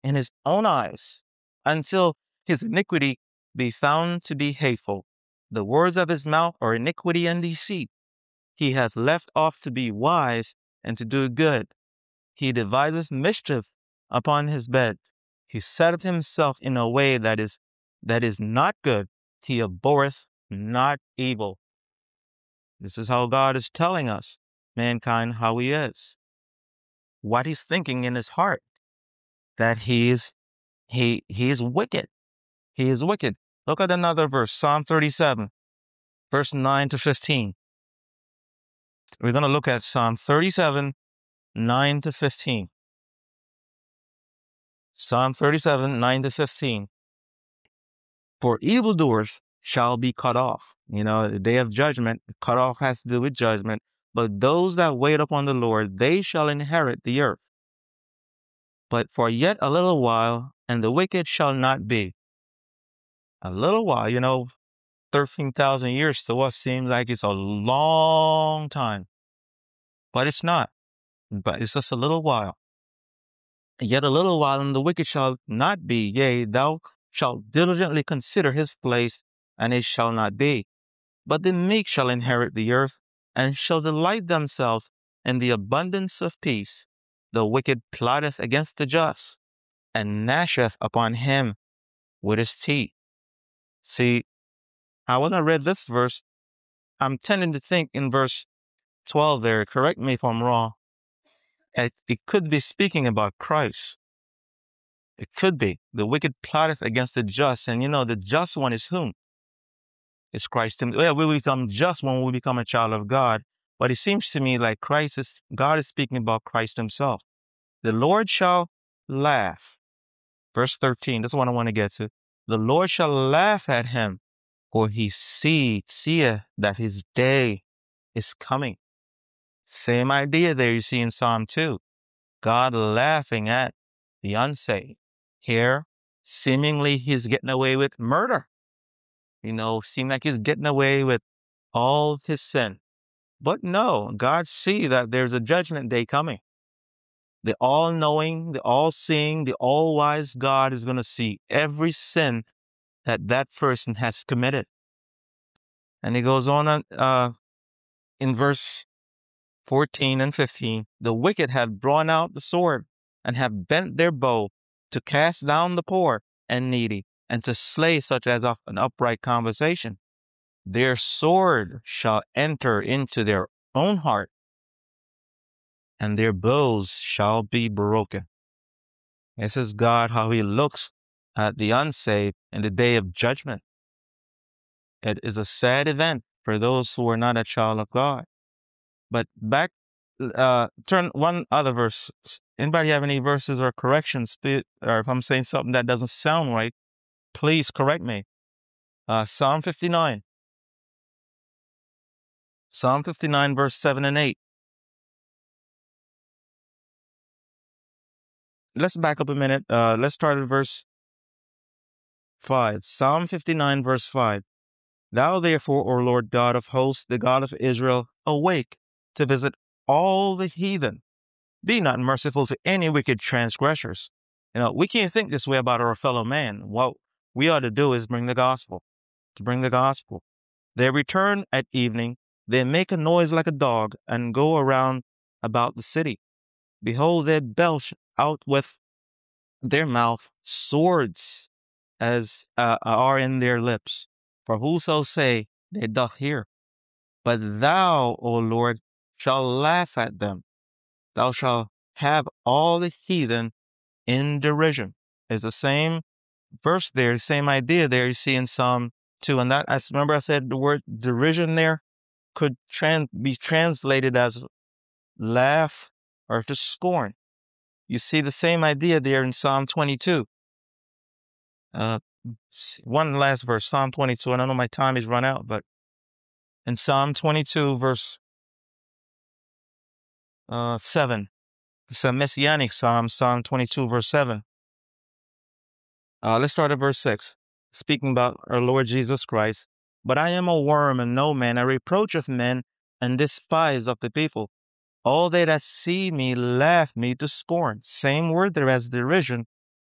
in his own eyes, until his iniquity be found to be hateful. The words of his mouth are iniquity and deceit. He has left off to be wise and to do good. He deviseth mischief upon his bed. He setteth himself in a way that is not good. He abhorreth not evil. This is how God is telling us, mankind, how he is. What he's thinking in his heart. That he is wicked. He is wicked. Look at another verse, Psalm 37, verse 9 to 15. We're going to look at Psalm 37, 9 to 15. Psalm 37, 9 to 15. For evildoers shall be cut off. The day of judgment, cut off has to do with judgment. But those that wait upon the Lord, they shall inherit the earth. But for yet a little while, and the wicked shall not be. A little while, 13,000 years to us seems like it's a long time. But it's not. But it's just a little while. Yet a little while, and the wicked shall not be. Yea, thou shalt diligently consider his place, and it shall not be. But the meek shall inherit the earth, and shall delight themselves in the abundance of peace. The wicked plotteth against the just, and gnasheth upon him with his teeth. See, when I read this verse, I'm tending to think in verse 12 there, correct me if I'm wrong, it could be speaking about Christ. It could be. The wicked plotteth against the just, and the just one is whom? It's Christ. We become just when we become a child of God, but it seems to me like God is speaking about Christ himself. The Lord shall laugh. Verse 13, that's what I want to get to. The Lord shall laugh at him, for he seeth that his day is coming. Same idea there you see in Psalm 2. God laughing at the unsaved. Here, seemingly he's getting away with murder. Seem like he's getting away with all his sin. But no, God see that there's a judgment day coming. The all-knowing, the all-seeing, the all-wise God is going to see every sin that person has committed. And he goes on in verse 14 and 15, the wicked have drawn out the sword and have bent their bow to cast down the poor and needy and to slay such as of an upright conversation. Their sword shall enter into their own heart, and their bows shall be broken. This is God, how he looks at the unsaved in the day of judgment. It is a sad event for those who are not a child of God. But back, turn one other verse. Anybody have any verses or corrections? Or if I'm saying something that doesn't sound right, please correct me. Psalm 59. Psalm 59, verse 7 and 8. Let's back up a minute. Let's start at verse 5. Psalm 59, verse 5. Thou therefore, O Lord God of hosts, the God of Israel, awake to visit all the heathen. Be not merciful to any wicked transgressors. We can't think this way about our fellow man. What we ought to do is bring the gospel. To bring the gospel. They return at evening. They make a noise like a dog and go around about the city. Behold, they belch out with their mouth swords as are in their lips. For whoso say they doth hear. But thou, O Lord, shalt laugh at them. Thou shalt have all the heathen in derision. It's the same verse there, same idea there you see in Psalm 2. And that, remember I said the word derision there could be translated as laugh or to scorn. You see the same idea there in Psalm 22. One last verse, Psalm 22. I don't know my time is run out, but in Psalm 22, verse 7. It's a messianic psalm, Psalm 22, verse 7. Let's start at verse 6. Speaking about our Lord Jesus Christ. But I am a worm and no man, a reproach of men and despise of the people. All they that see me laugh me to scorn. Same word there as derision,